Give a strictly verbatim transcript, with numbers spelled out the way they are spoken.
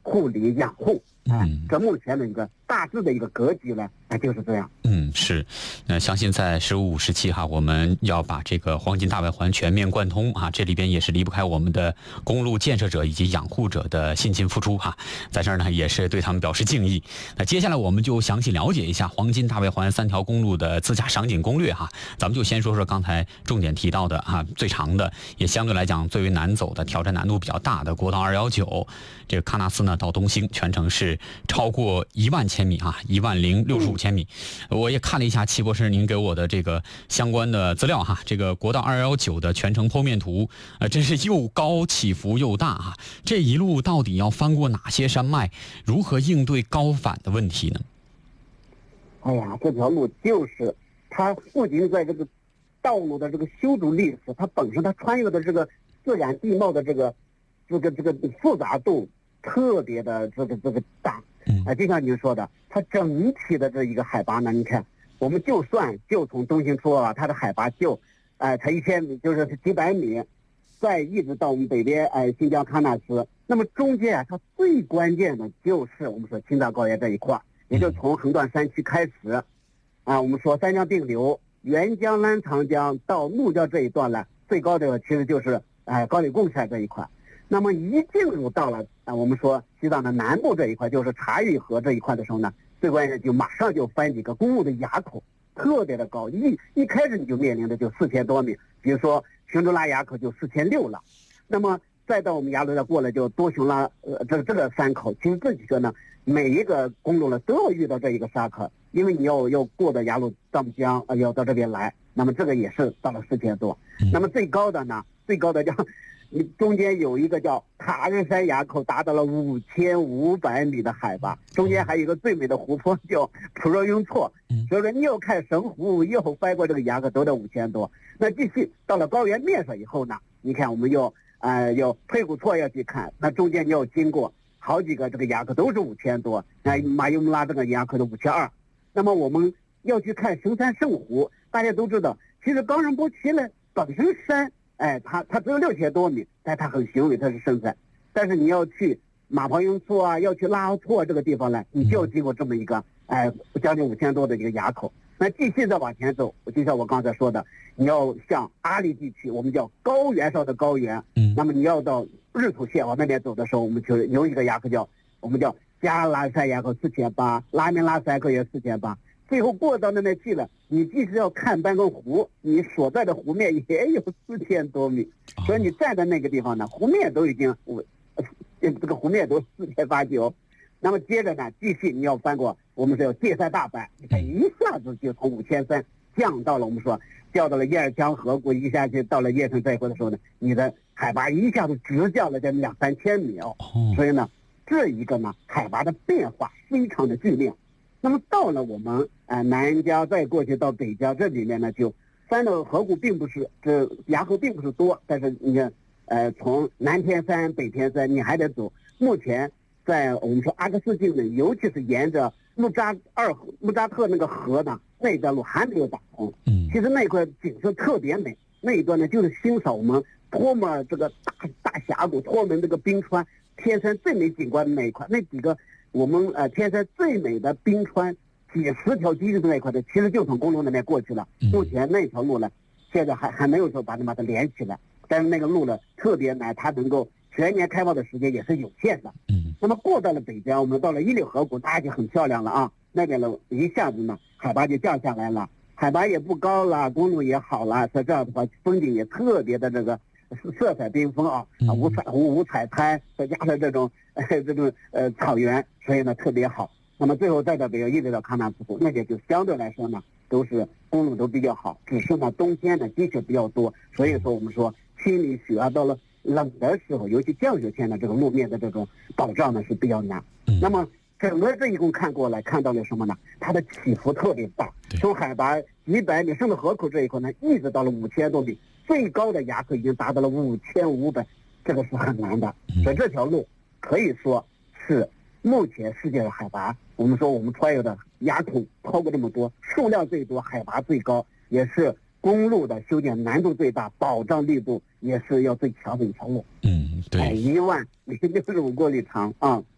护理养护。啊，这目前的一个大致的一个格局呢，啊，就是这样。 嗯，是，那相信在十五、十七哈，我们要把这个黄金大外环全面贯通啊，这里边也是离不开我们的公路建设者以及养护者的辛勤付出哈，在这儿呢也是对他们表示敬意。那接下来我们就详细了解一下黄金大外环三条公路的自驾赏景攻略哈，咱们就先说说刚才重点提到的哈，最长的也相对来讲最为难走的、挑战难度比较大的国道二一九，这个喀纳斯呢到东兴全程是超过一万千米哈，一万零六十五千米。我也看了一下齐博士您给我的这个相关的资料哈，这个国道二一九的全程剖面图，呃，真是又高起伏又大哈。这一路到底要翻过哪些山脉？如何应对高反的问题呢？ 哎呀，这条路就是它不仅在这个道路的这个修筑历史，它本身它穿越的这个自然地貌的这个这个这个复杂度特别的这个这个大。啊，就像您说的，它整体的这一个海拔呢，你看，我们就算就从东兴出啊，它的海拔就，呃，才一千米，就是几百米，再一直到我们北边，哎，新疆喀纳斯，那么中间啊，它最关键的就是我们说青藏高原这一块，也就从横断山区开始，啊，我们说三江并流，沅江、澜沧江到怒江这一段呢，最高的其实就是哎高黎贡山这一块。那么一进入到了啊，我们说西藏的南部这一块，就是察隅河这一块的时候呢，最关键就马上就翻几个公路的垭口，特别的高，一一开始你就面临的就四千多米，比如说雄州拉垭口就四千六了，那么再到我们雅鲁再过来就多雄拉呃这这个山口，其实这几个呢，每一个公路呢都要遇到这一个沙坑，因为你要要过的雅鲁藏布江呃要到这边来，那么这个也是到了四千多，那么最高的呢，最高的叫。你中间有一个叫塔日山垭口，达到了五千五百米的海拔，中间还有一个最美的湖泊叫普若雍措，所以说你要看神湖，又翻过这个垭口都得五千多。那继续到了高原面上以后呢，你看我们要呃要佩古措要去看，那中间你要经过好几个这个垭口都是五千多，那马尤姆拉这个垭口的五千二。那么我们要去看神山圣湖，大家都知道，其实冈仁波齐呢本身山。哎，它它只有六千多米，但它很雄伟，它是深山。但是你要去马旁雍措啊，要去拉奥措这个地方呢，你就要经过这么一个哎将近五千多的一个垭口。那继续再往前走，就像我刚才说的，你要向阿里地区，我们叫高原上的高原。嗯。那么你要到日土县往那边走的时候，我们就有一个垭口叫我们叫加拉山垭口四千八，拉明拉山口也四千八。最后过到那边去了，你即使要看半个湖，你所在的湖面也有四千多米，所以你站在那个地方呢，湖面都已经我，这个湖面都四千八九。那么接着呢，继续你要翻过我们说界山大坂，你看一下子就从五千三降到了我们说掉到了叶尔江河谷，一下去到了叶城这一块的时候呢，你的海拔一下子直降了这两三千米哦。所以呢，这一个呢海拔的变化非常的剧烈。那么到了我们呃南疆再过去到北疆，这里面呢就山的河谷并不是这垭口并不是多，但是你看呃从南天山北天山你还得走。目前在我们说阿克斯境呢，尤其是沿着木扎二木扎特那个河呢，那一段路还没有打通。嗯，其实那块景色特别美，那一段呢就是欣赏我们托莫这个大大峡谷，托门这个冰川，天山最美景观的那一块，那几个。我们呃天山最美的冰川几十条基地的那一块的，其实就从公路那边过去了。目前那条路呢，现在还还没有说把它把它连起来，但是那个路呢特别难，它能够全年开放的时间也是有限的。嗯，那么过到了北疆，我们到了伊犁河谷，那就很漂亮了啊。那边呢一下子呢海拔就降下来了，海拔也不高了，公路也好了，所以这样的话风景也特别的这个。色彩缤纷啊，啊五彩湖、五彩滩，再加上这种呃这种呃草原，所以呢特别好。那么最后再到北疆一直到喀纳斯湖，那边就相对来说呢都是公路都比较好，只是呢冬天呢积雪比较多，所以说我们说清理雪啊，到了冷的时候，尤其降雪天呢，这个路面的这种保障呢是比较难。那么整个这一共看过来，看到了什么呢？它的起伏特别大，从海拔几百米，甚至河口这一块呢，一直到了五千多米。最高的垭口已经达到了五千五百，这个是很难的。所以这条路可以说是目前世界的海拔，我们说我们穿越的垭口超过这么多，数量最多，海拔最高，也是公路的修建难度最大，保障力度也是要最强的一条路。嗯，对，一万零六十五公里长啊。